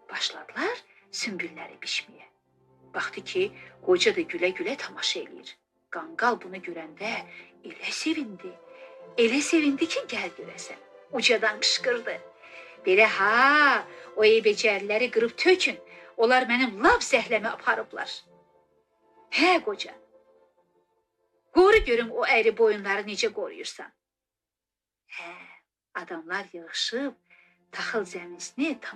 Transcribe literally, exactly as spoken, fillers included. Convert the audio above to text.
Başladılar sümbülləri biçməyə. Baxdı ki, qoca da gülə-gülə tamaşa eləyir. Qanqal bunu görəndə elə sevindi. Elə sevindi ki, gəl görəsən. Ucadan qışqırdı. Belə ha, o eybəcərləri qırıb tökün. Onlar mənim lap zəhləmi aparıblar. Hə, qoca. Qoru görüm o əyri boyunları necə qoruyursan. Hə, adamlar yığışıb taxıl zəmisini